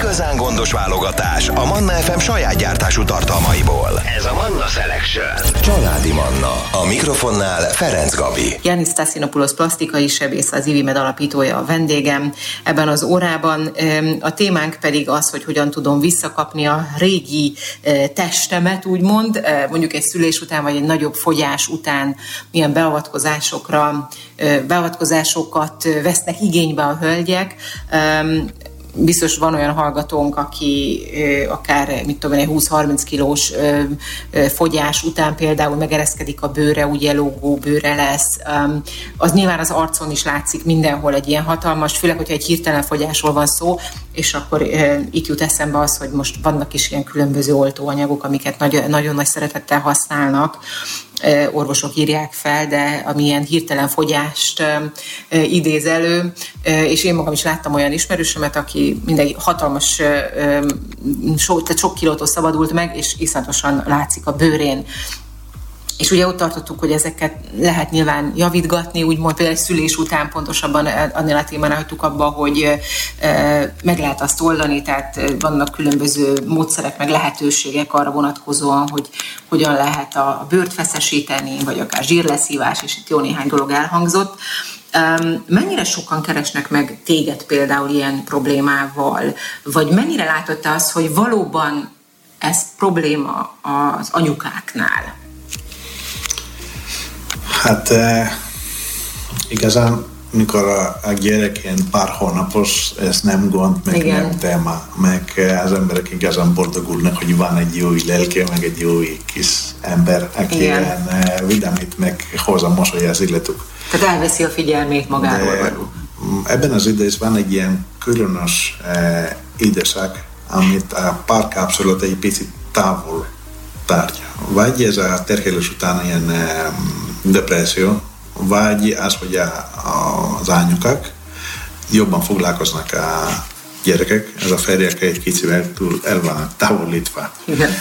igazán gondos válogatás a Manna FM saját gyártású tartalmaiból. Ez a Manna Selection. Családi Manna. A mikrofonnál Ferenc Gabi. Yannis Stassinopoulos plastikai sebész, az IVIMED alapítója a vendégem ebben az órában. A témánk pedig az, hogy hogyan tudom visszakapni a régi testemet, úgymond, mondjuk egy szülés után, vagy egy nagyobb fogyás után, milyen beavatkozásokat vesznek igénybe a hölgyek. Biztos van olyan hallgatónk, aki akár 20-30 kilós fogyás után például megereszkedik a bőre, ugye lógó bőre lesz. Az nyilván az arcon is látszik mindenhol egy ilyen hatalmas, főleg, hogyha egy hirtelen fogyásról van szó, és akkor itt jut eszembe az, hogy most vannak is ilyen különböző oltóanyagok, amiket nagyon nagy szeretettel használnak, orvosok írják fel, de amilyen hirtelen fogyást idéz elő, és én magam is láttam olyan ismerősömet, aki mindegy hatalmas, sok kilótól szabadult meg, és iszonyatosan látszik a bőrén. És ugye ott tartottuk, hogy ezeket lehet nyilván javítgatni, úgymond például egy szülés után pontosabban annél a témánál hagytuk abba, hogy meg lehet azt oldani, tehát vannak különböző módszerek, meg lehetőségek arra vonatkozóan, hogy hogyan lehet a bőrt feszesíteni, vagy akár zsírleszívás, és itt jó néhány dolog elhangzott. Mennyire sokan keresnek meg téged például ilyen problémával, vagy mennyire látod te azt, hogy valóban ez probléma az anyukáknál? Hát igazán, mikor a gyerek ilyen pár hónapos, ez nem gond, meg igen, nem téma, meg az emberek igazán boldogulnak, hogy van egy jó lelke, meg egy jó kis ember, aki ilyen vidámít, meg hozzá mosolya az illetők. Tehát elveszi a figyelmét magáról. Ebben az időben van egy ilyen különös időszak, amit a párkapcsolat egy picit távol tartja. Vagy ez a terhelés után ilyen depresszió, vagy az, hogy az anyukák jobban foglalkoznak a gyerekek, ez a férjek egy kicsivel túl el vannak távolítva. Igen.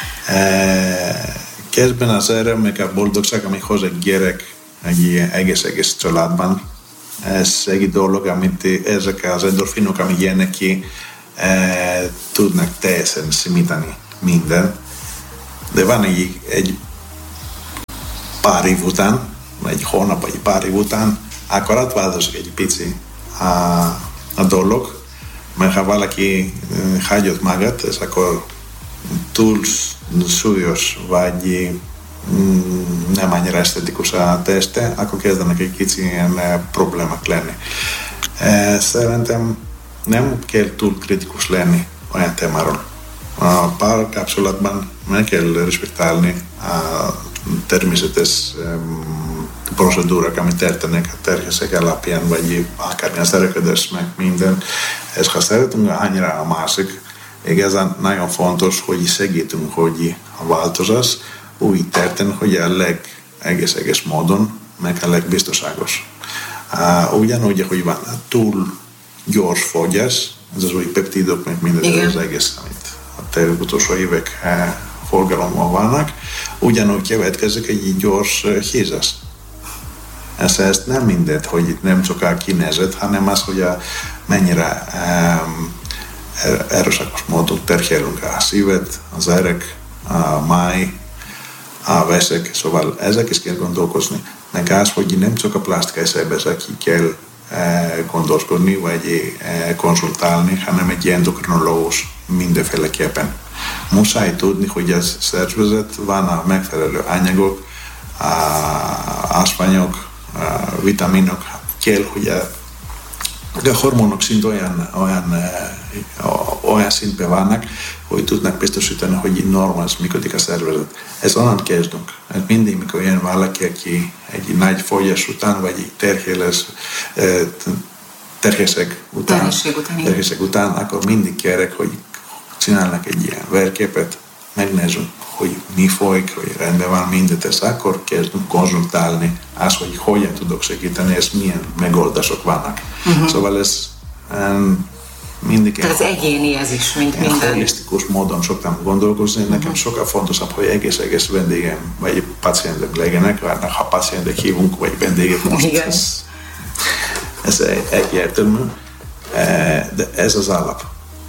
Kezdben az erre, meg a boldogság, ami hoz egy gyerek egy egész családban, ez egy dolog, amit ezek az endorfinok, amik jönnek ki, tudnak teljesen simítani minden. De van egy pár év után, egy hónap, vagy pár év után, akkor átváltozik egy pici a dolog, mert ha valaki hagyott magát, és akkor túl súlyos, vagy nem annyira esztetikus a teste, akkor kezdenek egy kicsi ilyen problémák lenni. Szerintem nem kell túl kritikus lenni olyan témáról. A párkapcsolatban meg kell respektálni a természetes procedúrák, amit történnek a terhések alapján, vagy akármilyen szerekedés, meg minden. És ha szeretünk annyira a másik, igazán nagyon fontos, hogy segítünk, hogy a változás úgy történ, hogy a legegész módon, meg a legbiztonságos. Ugyanúgy, hogy van túl gyors fogyás, ez az új peptidok, meg minden az egész, amit a utolsó évek forgalomban vannak, ugyanúgy következik egy gyors hízás. Ez nem mindegy, hogy itt nem csak a kinézet, hanem az, hogy mennyire erőszakos módon terhelünk a szívet, az erek, a máj, a veszek, szóval ezek is kell gondolkozni. Meg az, hogy nem csak a plastikai sebész, aki kell gondoskodni, vagy konzultálni, hanem egy endokrinológus mindenféleképpen. Muszáj tudni, hogy az szervezet van a megfelelő anyagok, ásványok, vitaminok, kell, hogy a hormonok szint olyan szintben vannak, hogy tudnak biztosítani, hogy normális működik a szervezet. Ez onnan kezdünk. Hát mindig, mikor jön valaki, aki egy nagy fogyás után, vagy egy terhések után, akkor mindig kérek, hogy csinálnak egy ilyen verképet, megnézzünk, hogy mi folyik, hogy rendben van mindent, és akkor kezdünk konzultálni azt, hogy hogyan tudok segíteni, és milyen megoldások vannak. Szóval ez mindig... Tehát az egyéni ez is, mint minden. Holisztikus módon szoktam gondolkozni. Nekem sokkal fontosabb, hogy egész vendégem, vagy pacientek legyenek, ha pacientek hívunk, vagy vendégek most. Ez egyértelmű, de ez az alap.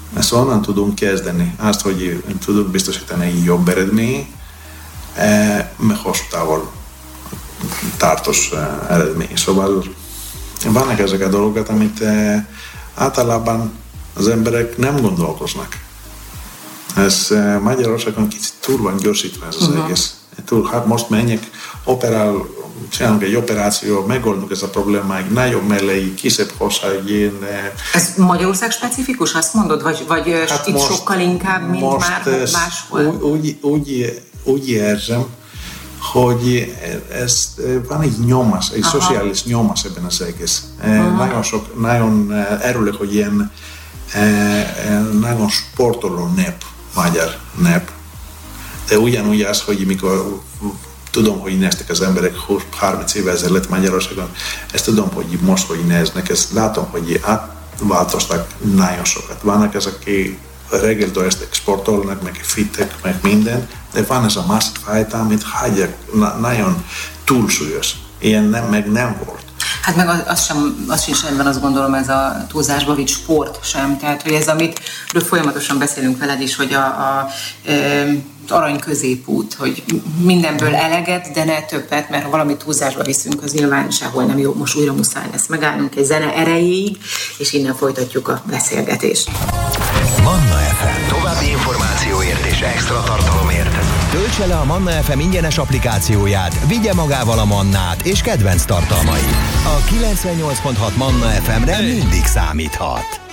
Ezt onnan tudunk kezdeni, azt, hogy tudunk biztosítani jobb eredmény, meg hosszú távol tartós eredmény. Szóval vannak ezek a dolgok, amit általában az emberek nem gondolkoznak. Ez Magyarországon kicsit túl van gyorsítva ez az egész. Hát most menjek, csinálunk egy operáció, megoldunk ezt a problémát, nagyobb mellei, kisebb hosszáig. Ez Magyarország specifikus, azt mondod? Vagy hát itt most, sokkal inkább, mint már máshol? Úgy érzem, hogy van egy nyomás, egy szociális nyomás ebben az egész. Nagyon örülök, hogy ilyen nagyon sportoló nép, magyar nép. De ugyanúgy az, hogy mikor tudom, hogy néztek az emberek 30 évvel ezelőtt Magyarországon, ezt tudom, hogy most, hogy néznek, ezt látom, hogy átváltoztak nagyon sokat. Vannak ezek, akik reggeltől estek sportolnak, meg fittek, meg minden, de van ez a másik fajta, amit hagyják nagyon túlsúlyos. Ilyen nem volt. Hát meg az sincs rendben, azt gondolom, ez a túlzásba vitt sport sem. Tehát, hogy ez, amitről folyamatosan beszélünk veled is, hogy az arany középút, hogy mindenből eleget, de ne többet, mert ha valamit túlzásba viszünk, az nyilván sehol nem jó. Most újra muszáj lesz megállnunk egy zene erejéig, és innen folytatjuk a beszélgetést. Manna FM. További információért és extra tartalomért töltse le a Manna FM ingyenes applikációját, vigye magával a Mannát és kedvenc tartalmait. A 98.6 Manna FM-re mindig számíthat.